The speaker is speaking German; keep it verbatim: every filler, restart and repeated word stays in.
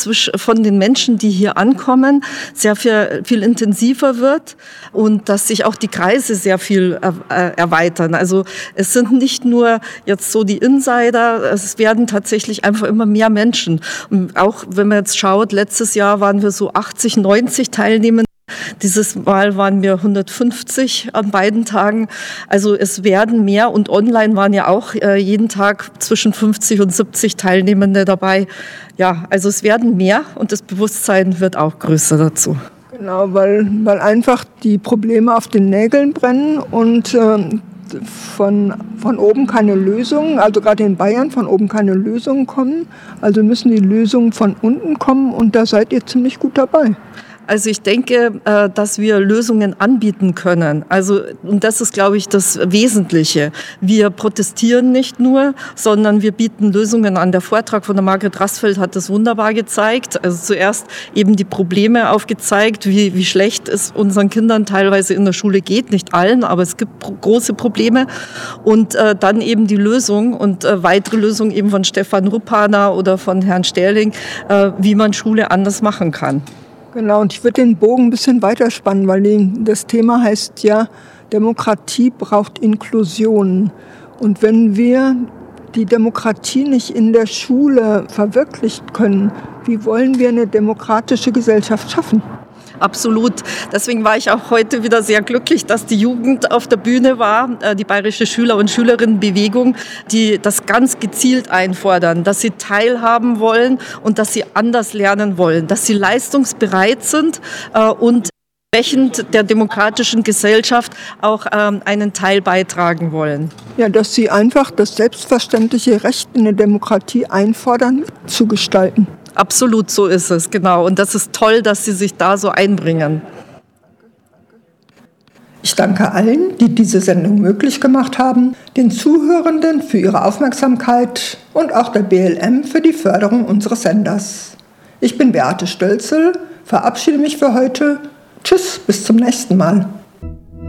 zwischen, von den Menschen, die hier ankommen, sehr viel, viel intensiver wird und dass sich auch die Kreise sehr viel er, erweitern. Also es sind nicht nur jetzt so die Insider, es werden tatsächlich einfach immer mehr Menschen. Und auch wenn man jetzt schaut, letztes Jahr waren wir so achtzig, neunzig Teilnehmende. Dieses Mal waren wir hundertfünfzig an beiden Tagen. Also es werden mehr und online waren ja auch äh, jeden Tag zwischen fünfzig und siebzig Teilnehmende dabei. Ja, also es werden mehr und das Bewusstsein wird auch größer dazu. Genau, weil, weil einfach die Probleme auf den Nägeln brennen und äh, von, von oben keine Lösungen, also gerade in Bayern von oben keine Lösungen kommen. Also müssen die Lösungen von unten kommen und da seid ihr ziemlich gut dabei. Also ich denke, dass wir Lösungen anbieten können. Also, und das ist, glaube ich, das Wesentliche. Wir protestieren nicht nur, sondern wir bieten Lösungen an. Der Vortrag von der Margret Rassfeld hat das wunderbar gezeigt. Also zuerst eben die Probleme aufgezeigt, wie, wie schlecht es unseren Kindern teilweise in der Schule geht. Nicht allen, aber es gibt pro- große Probleme. Und äh, dann eben die Lösung und äh, weitere Lösungen eben von Stefan Ruppaner oder von Herrn Sterling, äh, wie man Schule anders machen kann. Genau, und ich würde den Bogen ein bisschen weiterspannen, weil die, das Thema heißt ja, Demokratie braucht Inklusion. Und wenn wir die Demokratie nicht in der Schule verwirklichen können, wie wollen wir eine demokratische Gesellschaft schaffen? Absolut. Deswegen war ich auch heute wieder sehr glücklich, dass die Jugend auf der Bühne war, die Bayerische Schüler- und Schülerinnenbewegung, die das ganz gezielt einfordern, dass sie teilhaben wollen und dass sie anders lernen wollen, dass sie leistungsbereit sind und entsprechend der demokratischen Gesellschaft auch einen Teil beitragen wollen. Ja, dass sie einfach das selbstverständliche Recht in der Demokratie einfordern, mitzugestalten. Absolut, so ist es, genau. Und das ist toll, dass Sie sich da so einbringen. Ich danke allen, die diese Sendung möglich gemacht haben, den Zuhörenden für ihre Aufmerksamkeit und auch der B L M für die Förderung unseres Senders. Ich bin Beate Stölzel, verabschiede mich für heute. Tschüss, bis zum nächsten Mal.